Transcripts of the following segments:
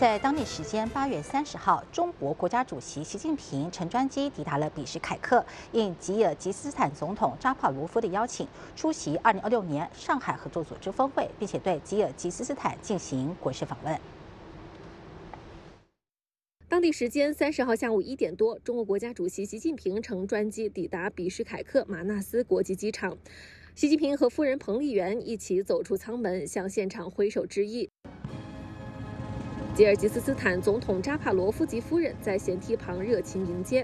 在当地时间8月30号，中国国家主席习近平乘专机抵达了比什凯克，应吉尔吉斯斯坦总统扎帕罗夫的邀请，出席2026年上海合作组织峰会，并且对吉尔吉斯斯坦进行国事访问。 当地时间30号下午1点多，中国国家主席习近平乘专机抵达比什凯克马纳斯国际机场。习近平和夫人彭丽媛一起走出舱门，向现场挥手致意。吉尔吉斯斯坦总统扎帕罗夫及夫人在舷梯旁热情迎接。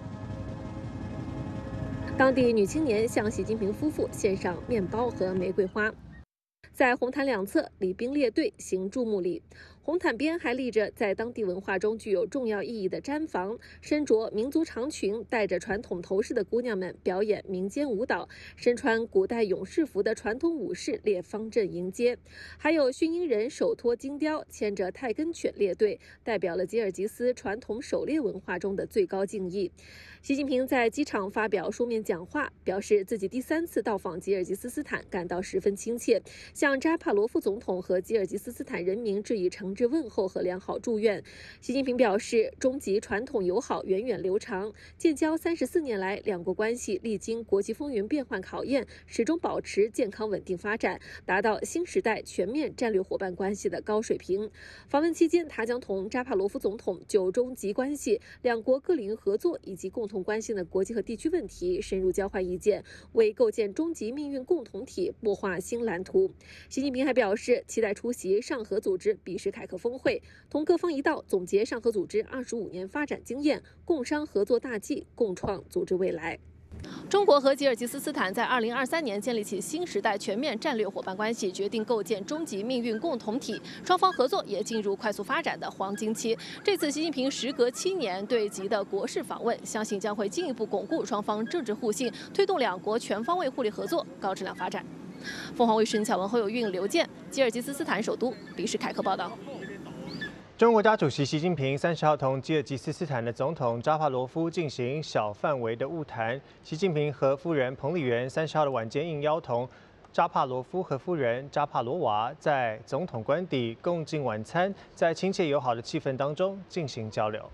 当地女青年向习近平夫妇献上面包和玫瑰花。在红毯两侧，礼兵列队行注目礼。红毯边还立着在当地文化中具有重要意义的毡房，身着民族长裙、戴着传统头饰的姑娘们表演民间舞蹈，身穿古代勇士服的传统武士列方阵迎接，还有驯鹰人手托金雕，牵着泰根犬列队，代表了吉尔吉斯传统狩猎文化中的最高敬意。习近平在机场发表书面讲话，表示自己第3次到访吉尔吉斯斯坦感到十分亲切，向扎帕罗夫总统和吉尔吉斯斯坦人民致以诚挚问候和良好祝愿。习近平表示，中吉传统友好源远流长，建交34年来，两国关系历经国际风云变幻考验，始终保持健康稳定发展，达到新时代全面战略伙伴关系的高水平。访问期间，他将同扎帕罗夫总统就中吉关系、两国各领域合作以及共同关心的国际和地区问题深入交换意见，为构建中吉命运共同体擘画新蓝图。习近平还表示，期待出席上合组织比什凯克峰会，同各方一道总结上合组织25年发展经验，共商合作大计，共创组织未来。中国和吉尔吉斯斯坦在2023年建立起新时代全面战略伙伴关系，决定构建中吉命运共同体，双方合作也进入快速发展的黄金期。这次习近平时隔7年对吉的国事访问，相信将会进一步巩固双方政治互信，推动两国全方位互利合作、高质量发展。凤凰卫视小文侯有运、刘健，吉尔吉斯斯坦首都比什凯克报道。 中国国家主席习近平30号同吉尔吉斯斯坦的总统扎帕罗夫进行小范围的晤谈。习近平和夫人彭丽媛30号的晚间应邀同扎帕罗夫和夫人扎帕罗娃在总统官邸共进晚餐，在亲切友好的气氛当中进行交流。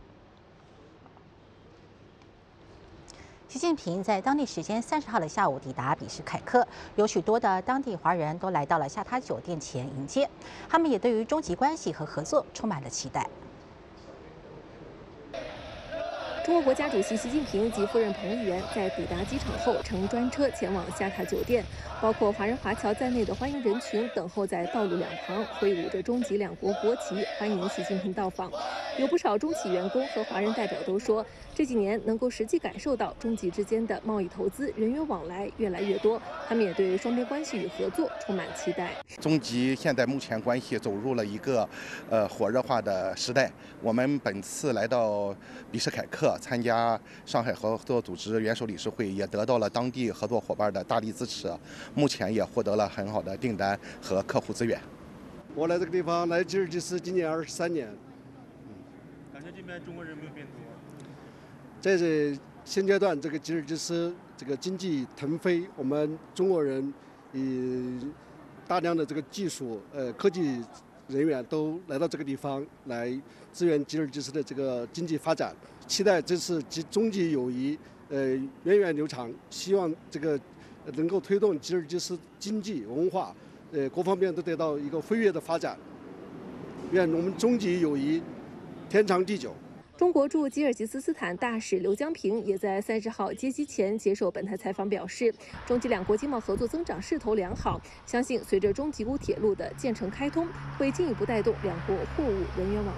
习近平在当地时间30号的下午抵达比什凯克，有许多的当地华人都来到了下榻酒店前迎接，他们也对于中吉关系和合作充满了期待。 中国国家主席习近平及夫人彭丽媛在抵达机场后，乘专车前往下榻酒店，包括华人华侨在内的欢迎人群等候在道路两旁，挥舞着中吉两国国旗，欢迎习近平到访。有不少中企员工和华人代表都说，这几年能够实际感受到中吉之间的贸易投资、人员往来越来越多，他们也对双边关系与合作充满期待。 中吉现在目前关系走入了一个火热化的时代。我们本次来到比什凯克参加上海合作组织元首理事会，也得到了当地合作伙伴的大力支持，目前也获得了很好的订单和客户资源。 我来这个地方来吉尔吉斯今年23年， 感觉这边中国人没有变多。 在这现阶段，这个吉尔吉斯这个经济腾飞，我们中国人以大量的这个技术科技人员都来到这个地方来支援吉尔吉斯的这个经济发展。期待这次中吉友谊源远流长，希望这个能够推动吉尔吉斯经济文化各方面都得到一个飞跃的发展。愿我们中吉友谊天长地久。 中国驻吉尔吉斯斯坦大使刘江平也在30号接机前接受本台采访，表示，中吉两国经贸合作增长势头良好，相信随着中吉乌铁路的建成开通，会进一步带动两国货物人员往来。